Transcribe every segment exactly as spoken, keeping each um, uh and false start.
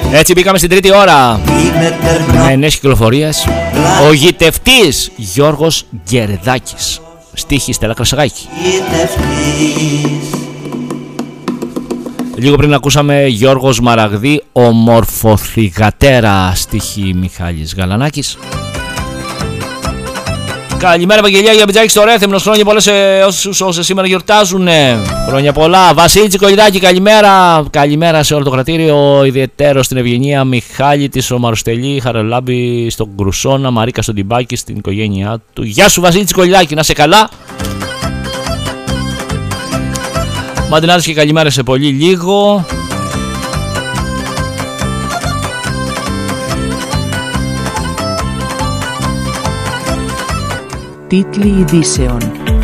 Έτσι μπήκαμε στην τρίτη ώρα με νέες κυκλοφορίες. Ο γητευτής Γιώργος Γκερεδάκης, στίχη Στέλλα Κρασαγάκη. Λίγο πριν ακούσαμε Γιώργος Μαραγδί, Ομορφοθυγατέρα, στίχη Μιχάλης Γαλανάκης. Καλημέρα Βαγγελία για Μπιτζάκη στο Ρέθεμνος. Χρόνια πολλά σε όσους όσοι σήμερα γιορτάζουν. Χρόνια πολλά. Βασίλη Τσικολιδάκη, καλημέρα. Καλημέρα σε όλο το κρατήριο. Ιδιαίτερο στην Ευγενία, Μιχάλη τη Ομαροστελή, Χαραλάμπη στον Κρουσόνα, Μαρίκα στον Τιμπάκη, στην οικογένειά του. Γεια σου Βασίλη Τσικολιδάκη, να σε καλά. Μαντινάδες και καλημέρα σε πολύ λίγο. Τίτλοι ειδήσεων.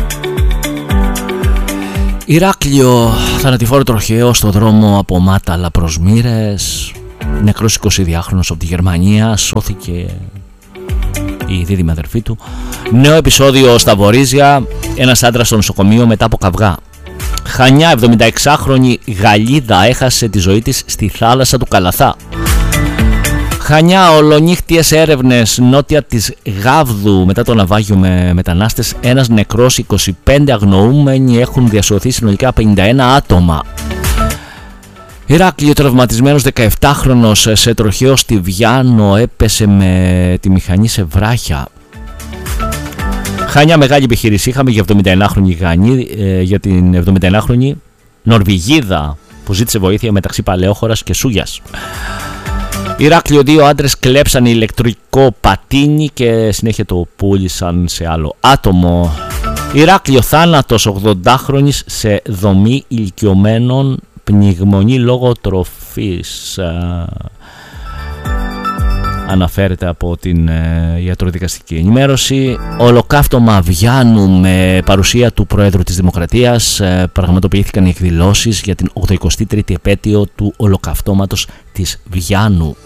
Ηράκλειο, θανατηφόρο τροχαίο στο δρόμο από Μάταλα προς Μύρες. Νεκρός εικοσιδυάχρονος από τη Γερμανία, σώθηκε η δίδυμη αδερφή του. Νέο επεισόδιο στα Βορίζια, ένας άντρας στο νοσοκομείο μετά από καυγά. Χανιά, εβδομηνταεξάχρονη Γαλλίδα έχασε τη ζωή της στη θάλασσα του Καλαθά. Χανιά, ολονύχτιες έρευνες νότια της Γάβδου μετά το ναυάγιο με μετανάστες. Ένας νεκρός, είκοσι πέντε αγνοούμενοι έχουν διασωθεί, συνολικά πενήντα ένα άτομα. Ηράκλειο, τραυματισμένος δεκαεπτάχρονος σε τροχαίο στη Βιάνο, έπεσε με τη μηχανή σε βράχια. Χανιά, μεγάλη επιχείρηση είχαμε για, εβδομηνταενάχρονη Γανή, ε, για την εβδομηνταενάχρονη Νορβηγίδα που ζήτησε βοήθεια μεταξύ Παλαιόχωρας και Σούγιας. Ηράκλειο, δύο άντρες κλέψαν ηλεκτρικό πατίνι και συνέχεια το πούλησαν σε άλλο άτομο. Ηράκλειο, θάνατος ογδοντάχρονης σε δομή ηλικιωμένων, πνιγμονή λόγω τροφής. Αναφέρεται από την ε, ιατροδικαστική ενημέρωση. Ολοκαύτωμα Βιάνου με παρουσία του Προέδρου της Δημοκρατίας. Ε, πραγματοποιήθηκαν οι εκδηλώσεις για την ογδοηκοστή τρίτη επέτειο του ολοκαυτώματος της Βιάνου.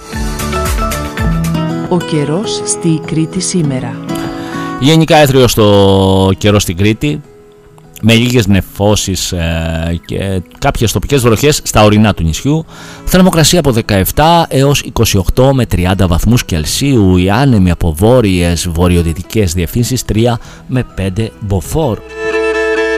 Ο καιρός στη Κρήτη σήμερα. Γενικά έθριο στο καιρό στην Κρήτη, με λίγες νεφώσεις ε, και κάποιες τοπικές βροχές στα ορεινά του νησιού. Θερμοκρασία από δεκαεπτά έως είκοσι οκτώ με τριάντα βαθμούς Κελσίου. Οι άνεμοι από βόρειες βορειοδυτικές διευθύνσεις τρία με πέντε μποφόρ.